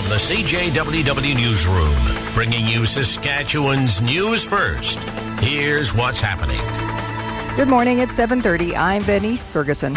the CJWW Newsroom, bringing you Saskatchewan's news first. Here's what's happening. Good morning, it's 7:30. I'm Venice Ferguson.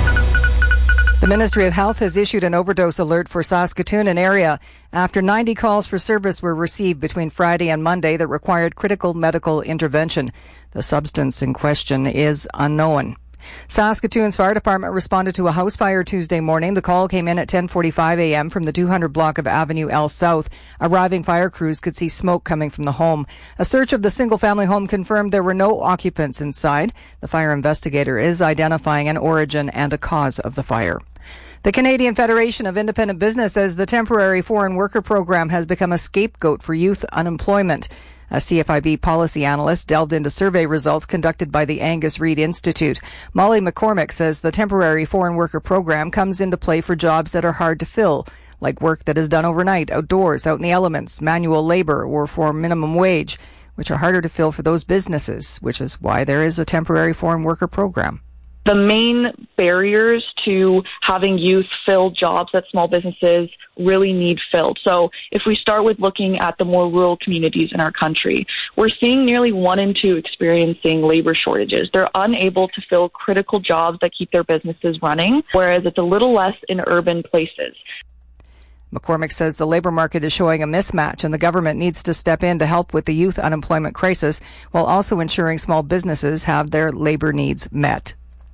The Ministry of Health has issued an overdose alert for Saskatoon and area after 90 calls for service were received between Friday and Monday that required critical medical intervention. The substance in question is unknown. Saskatoon's fire department responded to a house fire Tuesday morning. The call came in at 10:45 a.m. from the 200 block of Avenue L South. Arriving fire crews could see smoke coming from the home. A search of the single-family home confirmed there were no occupants inside. The fire investigator is identifying an origin and a cause of the fire. The Canadian Federation of Independent Business says the temporary foreign worker program has become a scapegoat for youth unemployment. A CFIB policy analyst delved into survey results conducted by the Angus Reid Institute. Molly McCormick says the temporary foreign worker program comes into play for jobs that are hard to fill, like work that is done overnight, outdoors, out in the elements, manual labor, or for minimum wage, which are harder to fill for those businesses, which is why there is a temporary foreign worker program. The main barriers to having youth fill jobs that small businesses really need filled. So if we start with looking at the more rural communities in our country, we're seeing nearly 1 in 2 experiencing labor shortages. They're unable to fill critical jobs that keep their businesses running, whereas it's a little less in urban places. McCormick says the labor market is showing a mismatch and the government needs to step in to help with the youth unemployment crisis while also ensuring small businesses have their labor needs met.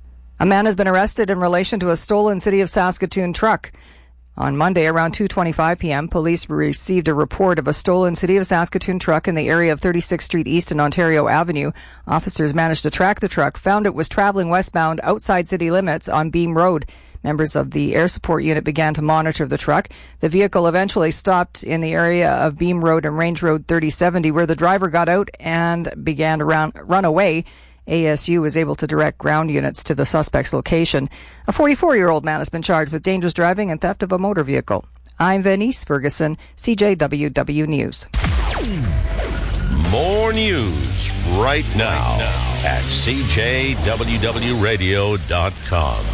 A man has been arrested in relation to a stolen City of Saskatoon truck. On Monday, around 2:25 p.m., police received a report of a stolen City of Saskatoon truck in the area of 36th Street East and Ontario Avenue. Officers managed to track the truck, found it was traveling westbound outside city limits on Beam Road. Members of the air support unit began to monitor the truck. The vehicle eventually stopped in the area of Beam Road and Range Road 3070, where the driver got out and began to run away. ASU was able to direct ground units to the suspect's location. A 44-year-old man has been charged with dangerous driving and theft of a motor vehicle. I'm Venice Ferguson, CJWW News. More news right now at CJWWRadio.com.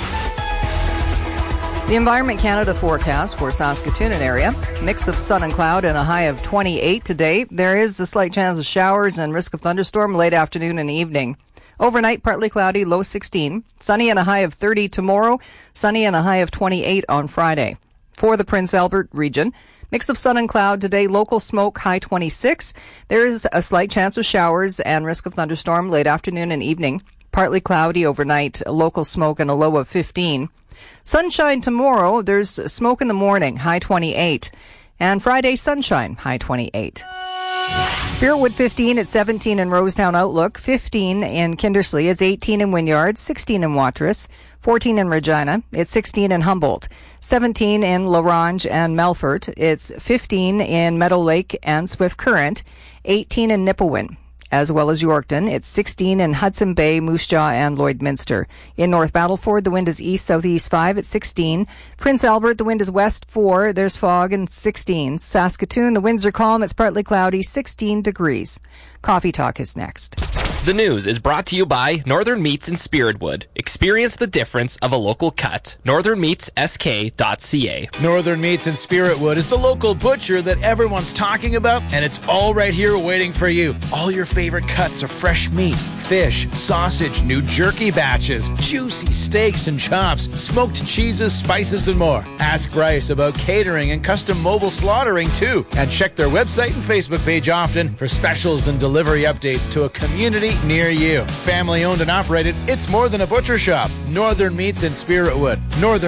The Environment Canada forecast for Saskatoon and area. Mix of sun and cloud and a high of 28 today. There is a slight chance of showers and risk of thunderstorm late afternoon and evening. Overnight, partly cloudy, low 16. Sunny and a high of 30 tomorrow. Sunny and a high of 28 on Friday. For the Prince Albert region, mix of sun and cloud today. Local smoke, high 26. There is a slight chance of showers and risk of thunderstorm late afternoon and evening. Partly cloudy overnight, local smoke and a low of 15. Sunshine tomorrow. There's smoke in the morning, high 28. And Friday, sunshine, high 28. Spiritwood 15 at 17 in Rosetown Outlook, 15 in Kindersley, it's 18 in Wynyard, 16 in Watrous, 14 in Regina, it's 16 in Humboldt, 17 in LaRange and Melfort, it's 15 in Meadow Lake and Swift Current, 18 in Nipawin. As well as Yorkton, it's 16 in Hudson Bay, Moose Jaw, and Lloydminster. In North Battleford, the wind is east-southeast 5 at 16. Prince Albert, the wind is west 4. There's fog and 16. Saskatoon, the winds are calm. It's partly cloudy, 16 degrees. Coffee Talk is next. The news is brought to you by Northern Meats in Spiritwood. Experience the difference of a local cut. NorthernMeatsSK.ca. Northern Meats in Spiritwood is the local butcher that everyone's talking about, and it's all right here waiting for you. All your favorite cuts of fresh meat, fish, sausage, new jerky batches, juicy steaks and chops, smoked cheeses, spices, and more. Ask Bryce about catering and custom mobile slaughtering, too. And check their website and Facebook page often for specials and delivery updates to a community near you. Family owned and operated, it's more than a butcher shop. Northern Meats in Spiritwood.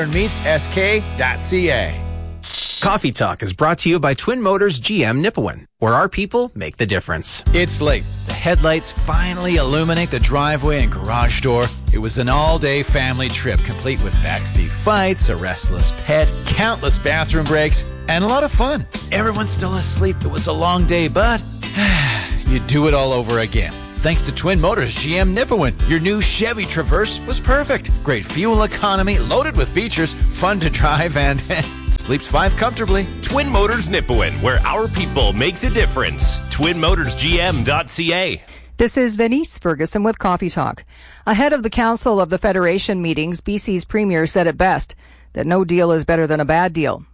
NorthernMeatsSK.ca. Coffee Talk is brought to you by Twin Motors GM Nipawin, where our people make the difference. It's late. The headlights finally illuminate the driveway and garage door. It was an all-day family trip, complete with backseat fights, a restless pet, countless bathroom breaks, and a lot of fun. Everyone's still asleep. It was a long day, but you do it all over again. Thanks to Twin Motors GM Nipawin, your new Chevy Traverse was perfect. Great fuel economy, loaded with features, fun to drive, and sleeps 5 comfortably. Twin Motors Nipawin, where our people make the difference. TwinMotorsGM.ca. This is Venice Ferguson with Coffee Talk. Ahead of the Council of the Federation meetings, BC's Premier said it best, that no deal is better than a bad deal.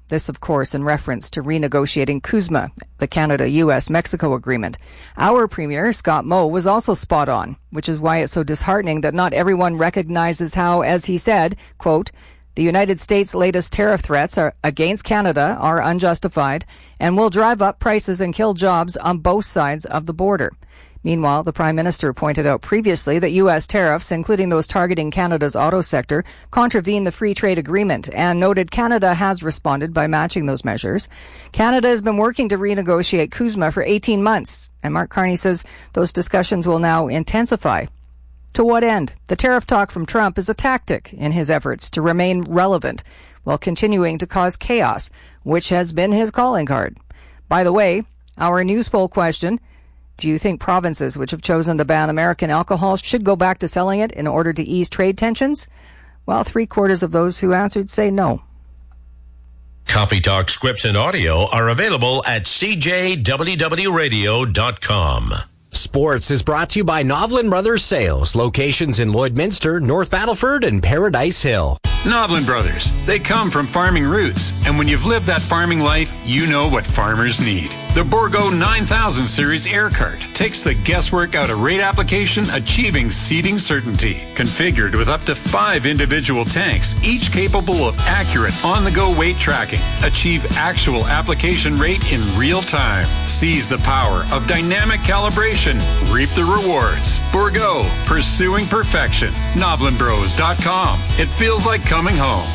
This, of course, in reference to renegotiating CUSMA, the Canada-U.S.-Mexico agreement. Our Premier, Scott Moe, was also spot on, which is why it's so disheartening that not everyone recognizes how, as he said, quote, the United States' latest tariff threats against Canada are unjustified and will drive up prices and kill jobs on both sides of the border. Meanwhile, the Prime Minister pointed out previously that U.S. tariffs, including those targeting Canada's auto sector, contravene the free trade agreement and noted Canada has responded by matching those measures. Canada has been working to renegotiate CUSMA for 18 months, and Mark Carney says those discussions will now intensify. To what end? The tariff talk from Trump is a tactic in his efforts to remain relevant while continuing to cause chaos, which has been his calling card. By the way, our news poll question, do you think provinces which have chosen to ban American alcohol should go back to selling it in order to ease trade tensions? Well, 3/4 of those who answered say no. Coffee Talk scripts and audio are available at cjwwradio.com. Sports is brought to you by Novlin Brothers Sales, locations in Lloydminster, North Battleford, and Paradise Hill. Novlin Brothers, they come from farming roots, and when you've lived that farming life, you know what farmers need. The Bourgault 9000 Series Air Cart takes the guesswork out of rate application, achieving seeding certainty. Configured with up to 5 individual tanks, each capable of accurate on-the-go weight tracking. Achieve actual application rate in real time. Seize the power of dynamic calibration. Reap the rewards. Bourgault, pursuing perfection. NovlinBros.com. It feels like coming home.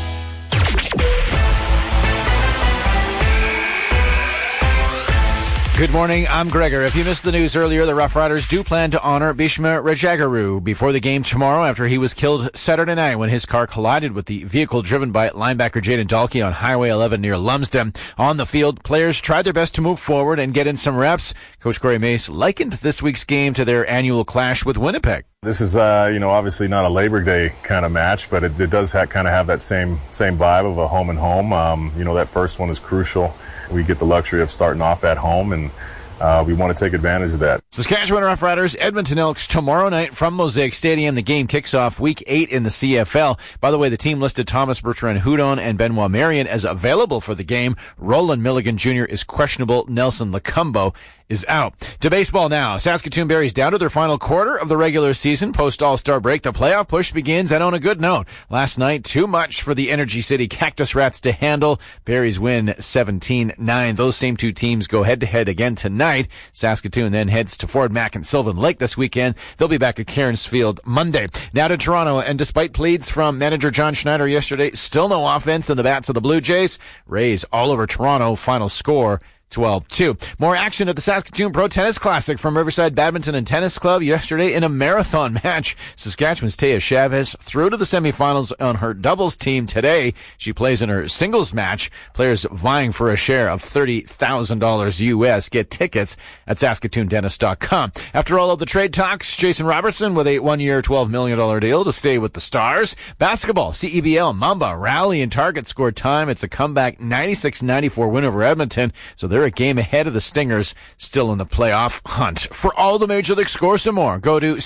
Good morning, I'm Gregor. If you missed the news earlier, the Rough Riders do plan to honor Bhishma Rajagaru before the game tomorrow after he was killed Saturday night when his car collided with the vehicle driven by linebacker Jaden Dalkey on Highway 11 near Lumsden. On the field, players tried their best to move forward and get in some reps. Coach Corey Mace likened this week's game to their annual clash with Winnipeg. This is, obviously not a Labor Day kind of match, but it does kind of have that same vibe of a home and home. That first one is crucial. We get the luxury of starting off at home, and we want to take advantage of that. Saskatchewan Roughriders, Edmonton Elks tomorrow night from Mosaic Stadium. The game kicks off Week 8 in the CFL. By the way, the team listed Thomas Bertrand-Hudon and Benoit Marion as available for the game. Roland Milligan Jr. is questionable. Nelson Lacumbo is out. To baseball now. Saskatoon Berries down to their final quarter of the regular season. Post All-Star break, the playoff push begins, and on a good note. Last night, too much for the Energy City Cactus Rats to handle. Berries win 17-9. Those same two teams go head-to-head again tonight. Saskatoon then heads to Fort Mac and Sylvan Lake this weekend. They'll be back at Cairns Field Monday. Now to Toronto, and despite pleads from manager John Schneider yesterday, still no offense in the bats of the Blue Jays. Rays all over Toronto. Final score 12-2. More action at the Saskatoon Pro Tennis Classic from Riverside Badminton and Tennis Club yesterday in a marathon match. Saskatchewan's Taya Chavez through to the semifinals on her doubles team today. She plays in her singles match. Players vying for a share of $30,000 US. Get tickets at SaskatoonDentist.com. After all of the trade talks, Jason Robertson with a 1-year, $12 million deal to stay with the Stars. Basketball, CEBL, Mamba, Rally, and Target scored time. It's a comeback 96-94 win over Edmonton. So they're a game ahead of the Stingers, still in the playoff hunt. For all the Major League scores and more, go to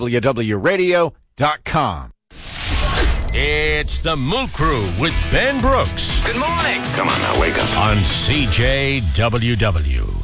CJWWRadio.com. It's the Moo Crew with Ben Brooks. Good morning. Come on now, wake up. On CJWW.